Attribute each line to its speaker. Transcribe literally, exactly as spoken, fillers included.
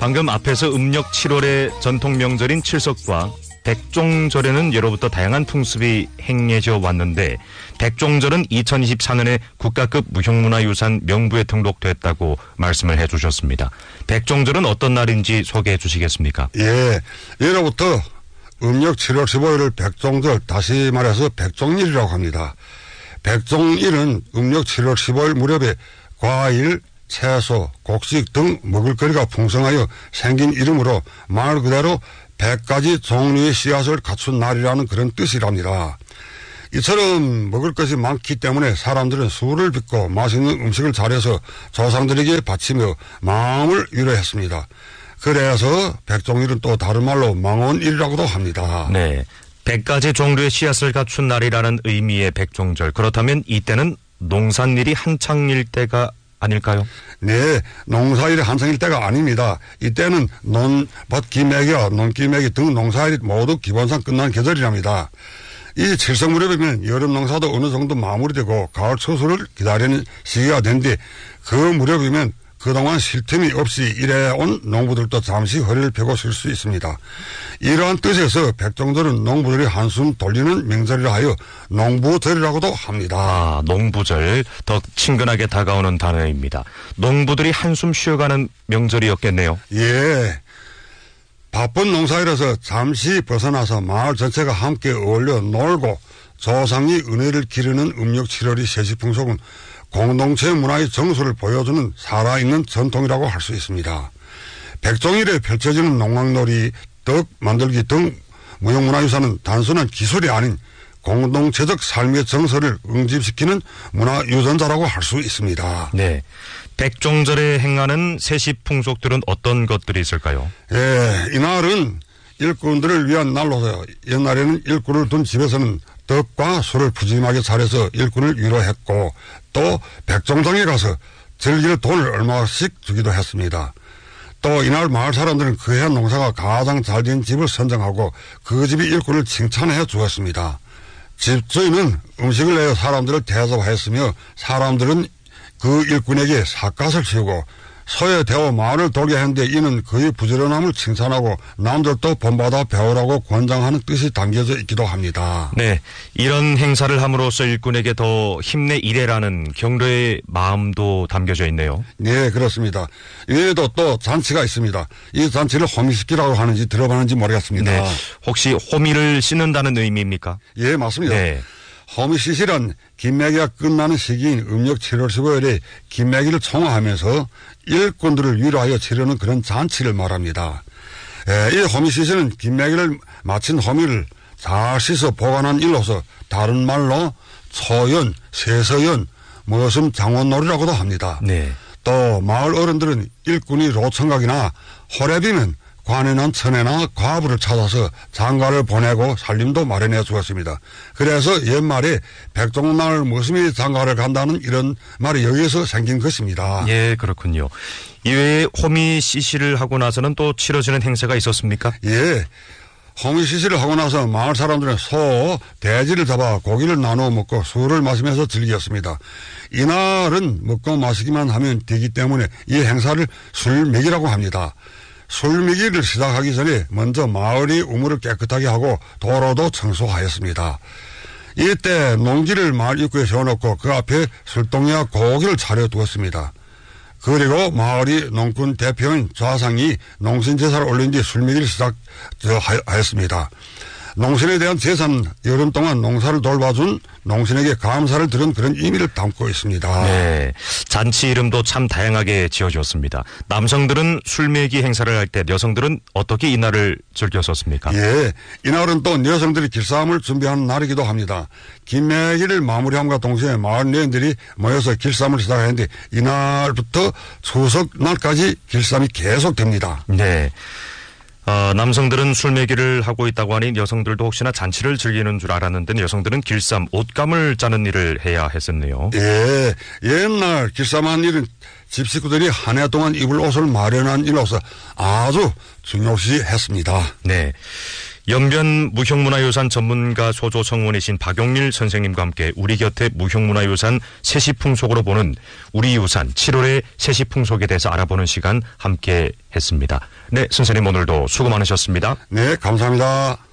Speaker 1: 방금 앞에서 음력 칠월의 전통 명절인 칠석과 백종절에는 예로부터 다양한 풍습이 행해져 왔는데 백종절은 이천이십사 년에 국가급 무형문화유산 명부에 등록됐다고 말씀을 해주셨습니다. 백종절은 어떤 날인지 소개해 주시겠습니까?
Speaker 2: 예, 예로부터 음력 칠월 십오일을 백종절, 다시 말해서 백종일이라고 합니다. 백종일은 음력 칠월 십오일 무렵에 과일, 채소, 곡식 등 먹을거리가 풍성하여 생긴 이름으로 말 그대로 백 가지 종류의 씨앗을 갖춘 날이라는 그런 뜻이랍니다. 이처럼 먹을 것이 많기 때문에 사람들은 수를 빚고 맛있는 음식을 차려서 조상들에게 바치며 마음을 위로했습니다. 그래서 백종일은 또 다른 말로 망원일이라고도 합니다.
Speaker 1: 네, 백 가지 종류의 씨앗을 갖춘 날이라는 의미의 백종절. 그렇다면 이때는 농산일이 한창일 때가 아닐까요?
Speaker 2: 네, 농사일이 한창일 때가 아닙니다. 이때는 논밭 기매기와 논기매기 등 농사일이 모두 기본상 끝난 계절이랍니다. 이 칠석 무렵이면 여름 농사도 어느 정도 마무리되고 가을 추수를 기다리는 시기가 된뒤 그 무렵이면 그동안 쉴 틈이 없이 일해온 농부들도 잠시 허리를 펴고 쉴 수 있습니다. 이러한 뜻에서 백종절은 농부들이 한숨 돌리는 명절이라 하여 농부절이라고도 합니다.
Speaker 1: 아, 농부절. 더 친근하게 다가오는 단어입니다. 농부들이 한숨 쉬어가는 명절이었겠네요.
Speaker 2: 예. 바쁜 농사일에서 잠시 벗어나서 마을 전체가 함께 어울려 놀고 조상이 은혜를 기르는 음력 칠월이 세시풍속은 공동체 문화의 정수를 보여주는 살아있는 전통이라고 할 수 있습니다. 백종일에 펼쳐지는 농악놀이, 떡 만들기 등 무형문화유산은 단순한 기술이 아닌 공동체적 삶의 정서를 응집시키는 문화유전자라고 할 수 있습니다.
Speaker 1: 네, 백종절에 행하는 세시풍속들은 어떤 것들이 있을까요?
Speaker 2: 예, 이날은 일꾼들을 위한 날로서 옛날에는 일꾼을 둔 집에서는 떡과 술을 푸짐하게 차려서 일꾼을 위로했고 또 백종장에 가서 즐길 돈을 얼마씩 주기도 했습니다. 또 이날 마을 사람들은 그해 농사가 가장 잘 된 집을 선정하고 그 집이 일꾼을 칭찬해 주었습니다. 집주인은 음식을 내어 사람들을 대접하였으며 사람들은 그 일꾼에게 삿갓을 치우고 소에 대어 마을을 돌게 했는데 이는 그의 부지런함을 칭찬하고 남들도 본받아 배우라고 권장하는 뜻이 담겨져 있기도 합니다.
Speaker 1: 네, 이런 행사를 함으로써 일꾼에게 더 힘내 일해라는 격려의 마음도 담겨져 있네요.
Speaker 2: 네, 그렇습니다. 이외에도 또 잔치가 있습니다. 이 잔치를 호미시키라고 하는지 들어봤는지 모르겠습니다.
Speaker 1: 네, 혹시 호미를 씻는다는 의미입니까?
Speaker 2: 예, 맞습니다.
Speaker 1: 네.
Speaker 2: 호미시실은 김매기가 끝나는 시기인 음력 칠월 십오일에 김매기를 총화하면서 일꾼들을 위로하여 치르는 그런 잔치를 말합니다. 에, 이 호미시실은 김매기를 마친 호미를 잘 씻어 보관한 일로서 다른 말로 초연, 세서연, 머슴 장원놀이라고도 합니다.
Speaker 1: 네.
Speaker 2: 또 마을 어른들은 일꾼이 로청각이나 호랩이면 관에는 천에나 과부를 찾아서 장가를 보내고 살림도 마련해 주었습니다. 그래서 옛말에 백종날 머슴이 장가를 간다는 이런 말이 여기에서 생긴 것입니다.
Speaker 1: 예, 그렇군요. 이외에 호미 씨씨를 하고 나서는 또 치러지는 행사가 있었습니까?
Speaker 2: 예. 호미 씨씨를 하고 나서 마을 사람들은 소, 돼지를 잡아 고기를 나누어 먹고 술을 마시면서 즐겼습니다. 이날은 먹고 마시기만 하면 되기 때문에 이 행사를 술매기라고 합니다. 술미기를 시작하기 전에 먼저 마을이 우물을 깨끗하게 하고 도로도 청소하였습니다. 이때 농기를 마을 입구에 세워놓고 그 앞에 술동이와 고기를 차려두었습니다. 그리고 마을이 농군 대표인 좌상이 농신제사를 올린 뒤 술미기를 시작하였습니다. 농신에 대한 제사는 여름 동안 농사를 돌봐준 농신에게 감사를 드린 그런 의미를 담고 있습니다.
Speaker 1: 네, 잔치 이름도 참 다양하게 지어졌습니다. 남성들은 술매기 행사를 할 때 여성들은 어떻게 이 날을 즐겼었습니까?
Speaker 2: 예, 이날은 또 여성들이 길쌈을 준비하는 날이기도 합니다. 김매기를 마무리함과 동시에 마을 여인들이 모여서 길쌈을 시작하는데 이날부터 추석 날까지 길쌈이 계속됩니다.
Speaker 1: 네. 어, 남성들은 술매기를 하고 있다고 하니 여성들도 혹시나 잔치를 즐기는 줄 알았는데 여성들은 길쌈, 옷감을 짜는 일을 해야 했었네요.
Speaker 2: 예, 옛날 길쌈한 일은 집 식구들이 한 해 동안 입을 옷을 마련한 일로서 아주 중요시했습니다.
Speaker 1: 네. 영변 무형문화유산 전문가 소조 청문이신 박용일 선생님과 함께 우리 곁에 무형문화유산 세시풍속으로 보는 우리 유산 칠월의 세시풍속에 대해서 알아보는 시간 함께 했습니다. 네, 선생님 오늘도 수고 많으셨습니다.
Speaker 2: 네, 감사합니다.